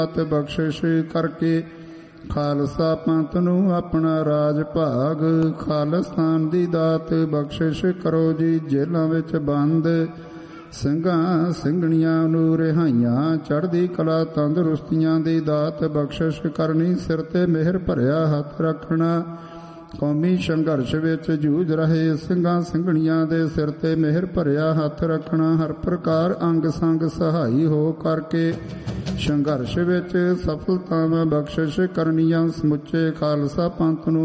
ਦਾਤ ਬਖਸ਼ਿਸ਼ ਕਰਕੇ ਖਾਲਸਾ ਪੰਥ ਨੂੰ ਆਪਣਾ ਰਾਜ ਭਾਗ। ਖਾਲਿਸਤਾਨ ਦੀ ਦਾਤ ਬਖਸ਼ਿਸ਼ ਕਰੋ ਜੀ। ਜੇਲ੍ਹਾਂ ਵਿੱਚ ਬੰਦ ਸਿੰਘਾਂ ਸਿੰਘਣੀਆਂ ਨੂੰ ਰਿਹਾਈਆਂ। ਚੜ੍ਹਦੀ ਕਲਾ ਤੰਦਰੁਸਤੀਆਂ ਦੀ ਦਾਤ ਬਖਸ਼ਿਸ਼ ਕਰਨੀ। ਸਿਰ ਤੇ ਮਿਹਰ ਭਰਿਆ ਹੱਥ ਰੱਖਣਾ। ਕੌਮੀ ਸੰਘਰਸ਼ ਵਿੱਚ ਜੂਝ ਰਹੇ ਸਿੰਘਾਂ ਸਿੰਘਣੀਆਂ ਦੇ ਸਿਰ ਤੇ ਮਿਹਰ ਭਰਿਆ ਹੱਥ ਰੱਖਣਾ। ਹਰ ਪ੍ਰਕਾਰ ਅੰਗ ਸੰਗ ਸਹਾਈ ਹੋ ਕਰਕੇ ਸੰਘਰਸ਼ ਵਿੱਚ ਸਫਲਤਾਵਾਂ ਬਖਸ਼ਿਸ਼ ਕਰਨੀਆਂ। ਸਮੁੱਚੇ ਖਾਲਸਾ ਪੰਥ ਨੂੰ